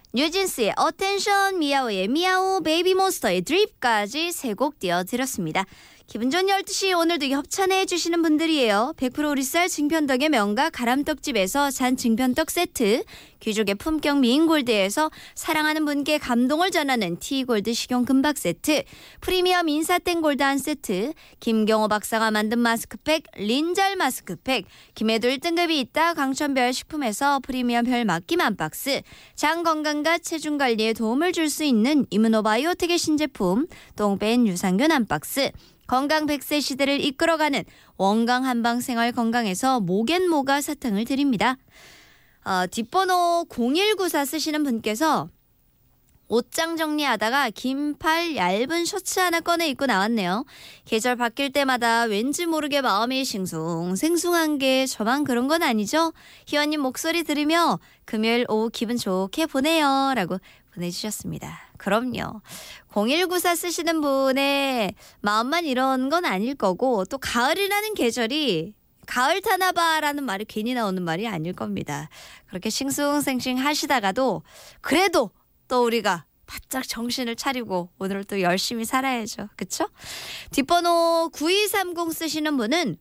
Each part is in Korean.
뉴진스의 어텐션, 미아오의 미아오, 베이비몬스터의 드립까지 세 곡 띄워드렸습니다. 기분 좋은 12시 오늘도 협찬해 주시는 분들이에요. 100% 오리쌀 증편떡의 명가 가람떡집에서 잔 증편떡 세트, 귀족의 품격 미인골드에서 사랑하는 분께 감동을 전하는 티골드 식용 금박 세트, 프리미엄 인사땡 골드 한 세트, 김경호 박사가 만든 마스크팩 린잘 마스크팩, 김해도 1등급이 있다 강천별 식품에서 프리미엄 별 맡김 한 박스, 장 건강과 체중 관리에 도움을 줄 수 있는 이므노바이오텍의 신제품 똥뺀 유산균 한 박스, 건강 100세 시대를 이끌어가는 원강 한방생활 건강에서 모겐모가 사탕을 드립니다. 뒷번호 0194 쓰시는 분께서 옷장 정리하다가 긴팔 얇은 셔츠 하나 꺼내 입고 나왔네요. 계절 바뀔 때마다 왠지 모르게 마음이 싱숭생숭한 게 저만 그런 건 아니죠? 희원님 목소리 들으며 금요일 오후 기분 좋게 보내요 라고 보내주셨습니다. 그럼요. 0194 쓰시는 분의 마음만 이런 건 아닐 거고 또 가을이라는 계절이 가을 타나봐라는 말이 괜히 나오는 말이 아닐 겁니다. 그렇게 싱숭생숭 하시다가도 그래도 또 우리가 바짝 정신을 차리고 오늘 또 열심히 살아야죠. 그쵸? 뒷번호 9230 쓰시는 분은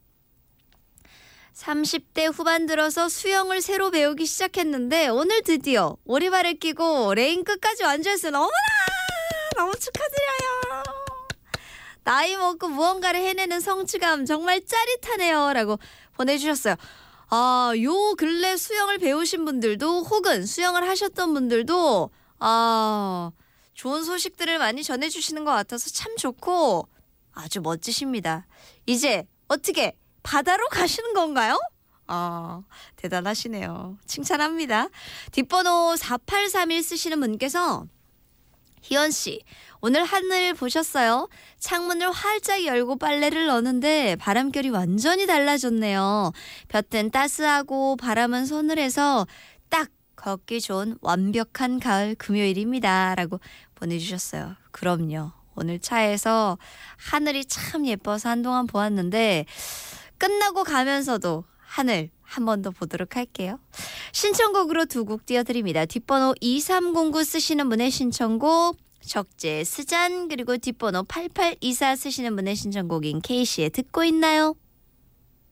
30대 후반 들어서 수영을 새로 배우기 시작했는데 오늘 드디어 오리발을 끼고 레인 끝까지 완주했어요. 어머나! 너무 축하드려요. 나이 먹고 무언가를 해내는 성취감 정말 짜릿하네요. 라고 보내주셨어요. 요 근래 수영을 배우신 분들도 혹은 수영을 하셨던 분들도 좋은 소식들을 많이 전해주시는 것 같아서 참 좋고 아주 멋지십니다. 이제 어떻게 바다로 가시는 건가요? 대단하시네요. 칭찬합니다. 뒷번호 4831 쓰시는 분께서 희연씨 오늘 하늘 보셨어요? 창문을 활짝 열고 빨래를 넣는데 바람결이 완전히 달라졌네요. 볕은 따스하고 바람은 서늘해서 딱 걷기 좋은 완벽한 가을 금요일입니다. 라고 보내주셨어요. 그럼요. 오늘 차에서 하늘이 참 예뻐서 한동안 보았는데 끝나고 가면서도 하늘 한 번 더 보도록 할게요. 신청곡으로 두 곡 띄워드립니다. 뒷번호 2309 쓰시는 분의 신청곡 적재 스잔 그리고 뒷번호 8824 쓰시는 분의 신청곡인 K씨의 듣고 있나요?